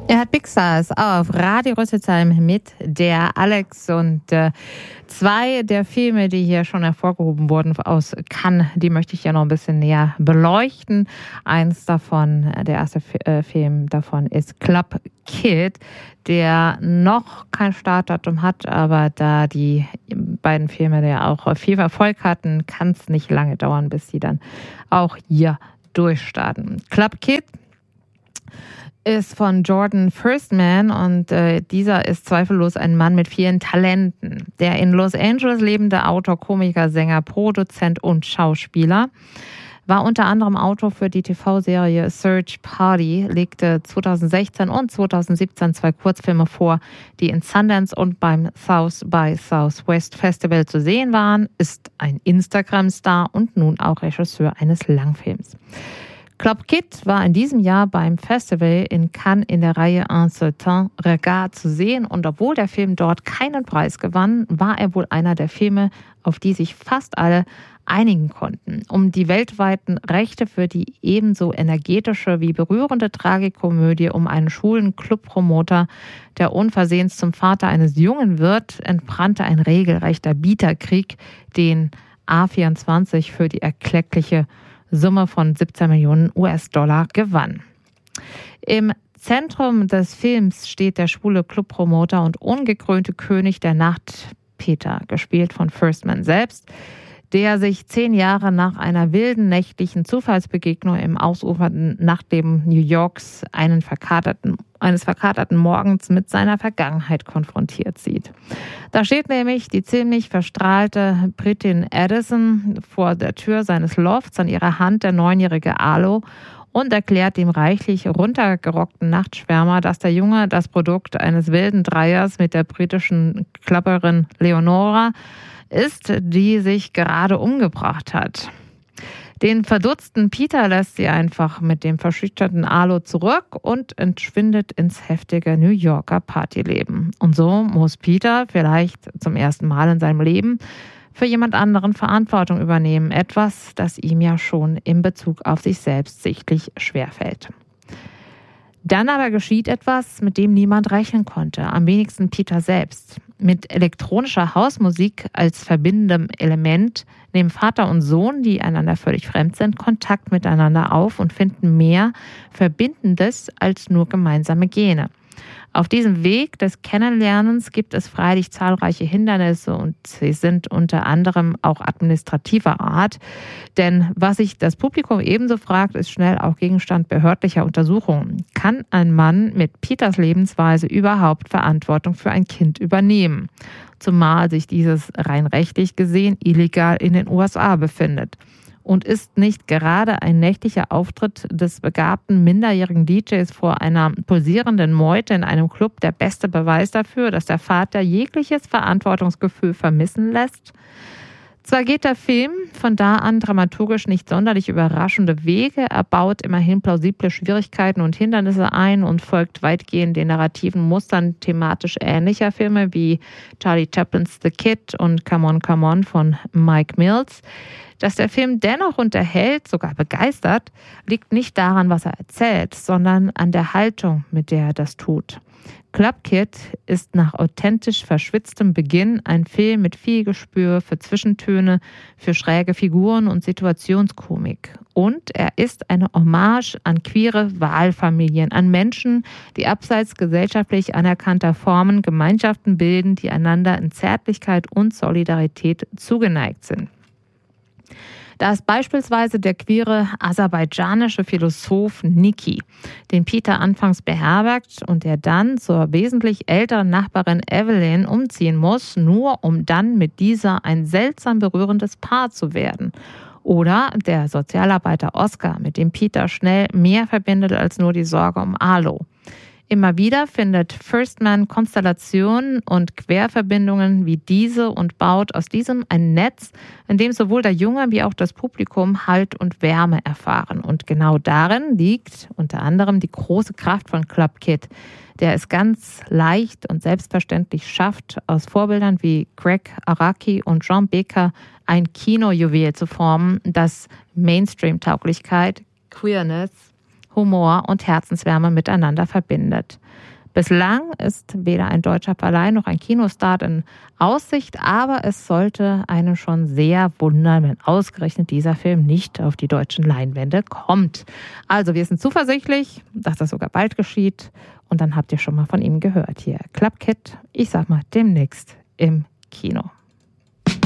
Er hat Big Stars auf Radio Rüsselsheim mit der Alex und zwei der Filme, die hier schon hervorgehoben wurden aus Cannes, die möchte ich ja noch ein bisschen näher beleuchten. Eins davon, der erste Film davon ist Club Kid, der noch kein Startdatum hat, aber da die beiden Filme ja auch viel Erfolg hatten, kann es nicht lange dauern, bis sie dann auch hier durchstarten. Club Kid ist von Jordan Firstman und dieser ist zweifellos ein Mann mit vielen Talenten. Der in Los Angeles lebende Autor, Komiker, Sänger, Produzent und Schauspieler war unter anderem Autor für die TV-Serie Search Party, legte 2016 und 2017 zwei Kurzfilme vor, die in Sundance und beim South by Southwest Festival zu sehen waren, ist ein Instagram-Star und nun auch Regisseur eines Langfilms. Club Kid war in diesem Jahr beim Festival in Cannes in der Reihe Un certain regard zu sehen und obwohl der Film dort keinen Preis gewann, war er wohl einer der Filme, auf die sich fast alle einigen konnten. Um die weltweiten Rechte für die ebenso energetische wie berührende Tragikomödie um einen schwulen Clubpromoter, der unversehens zum Vater eines Jungen wird, entbrannte ein regelrechter Bieterkrieg, den A24 für die erkleckliche Summe von 17 Millionen US-Dollar gewann. Im Zentrum des Films steht der schwule Clubpromoter und ungekrönte König der Nacht, Peter, gespielt von Firstman selbst, der sich 10 Jahre nach einer wilden nächtlichen Zufallsbegegnung im ausufernden Nachtleben New Yorks eines verkaterten Morgens mit seiner Vergangenheit konfrontiert sieht. Da steht nämlich die ziemlich verstrahlte Britin Addison vor der Tür seines Lofts, an ihrer Hand der 9-jährige Arlo, und erklärt dem reichlich runtergerockten Nachtschwärmer, dass der Junge das Produkt eines wilden Dreiers mit der britischen Klapperin Leonora ist, die sich gerade umgebracht hat. Den verdutzten Peter lässt sie einfach mit dem verschüchterten Arlo zurück und entschwindet ins heftige New Yorker Partyleben. Und so muss Peter vielleicht zum ersten Mal in seinem Leben für jemand anderen Verantwortung übernehmen. Etwas, das ihm ja schon in Bezug auf sich selbst sichtlich schwerfällt. Dann aber geschieht etwas, mit dem niemand rechnen konnte, am wenigsten Peter selbst. Mit elektronischer Hausmusik als verbindendem Element nehmen Vater und Sohn, die einander völlig fremd sind, Kontakt miteinander auf und finden mehr Verbindendes als nur gemeinsame Gene. Auf diesem Weg des Kennenlernens gibt es freilich zahlreiche Hindernisse und sie sind unter anderem auch administrativer Art. Denn was sich das Publikum ebenso fragt, ist schnell auch Gegenstand behördlicher Untersuchungen. Kann ein Mann mit Peters Lebensweise überhaupt Verantwortung für ein Kind übernehmen? Zumal sich dieses rein rechtlich gesehen illegal in den USA befindet. Und ist nicht gerade ein nächtlicher Auftritt des begabten minderjährigen DJs vor einer pulsierenden Meute in einem Club der beste Beweis dafür, dass der Vater jegliches Verantwortungsgefühl vermissen lässt? Zwar geht der Film von da an dramaturgisch nicht sonderlich überraschende Wege, er baut immerhin plausible Schwierigkeiten und Hindernisse ein und folgt weitgehend den narrativen Mustern thematisch ähnlicher Filme wie Charlie Chaplins The Kid und Come On, Come On von Mike Mills. Dass der Film dennoch unterhält, sogar begeistert, liegt nicht daran, was er erzählt, sondern an der Haltung, mit der er das tut. Club Kid ist nach authentisch verschwitztem Beginn ein Film mit viel Gespür für Zwischentöne, für schräge Figuren und Situationskomik. Und er ist eine Hommage an queere Wahlfamilien, an Menschen, die abseits gesellschaftlich anerkannter Formen Gemeinschaften bilden, die einander in Zärtlichkeit und Solidarität zugeneigt sind. Da ist beispielsweise der queere aserbaidschanische Philosoph Niki, den Peter anfangs beherbergt und der dann zur wesentlich älteren Nachbarin Evelyn umziehen muss, nur um dann mit dieser ein seltsam berührendes Paar zu werden. Oder der Sozialarbeiter Oscar, mit dem Peter schnell mehr verbindet als nur die Sorge um Arlo. Immer wieder findet Firstman Konstellationen und Querverbindungen wie diese und baut aus diesem ein Netz, in dem sowohl der Junge wie auch das Publikum Halt und Wärme erfahren. Und genau darin liegt unter anderem die große Kraft von Club Kid, der es ganz leicht und selbstverständlich schafft, aus Vorbildern wie Greg Araki und John Baker ein Kinojuwel zu formen, das Mainstream-Tauglichkeit, Queerness, Humor und Herzenswärme miteinander verbindet. Bislang ist weder ein deutscher Verleih noch ein Kinostart in Aussicht, aber es sollte einen schon sehr wundern, wenn ausgerechnet dieser Film nicht auf die deutschen Leinwände kommt. Also wir sind zuversichtlich, dass das sogar bald geschieht und dann habt ihr schon mal von ihm gehört hier. Club Kid, ich sag mal demnächst im Kino.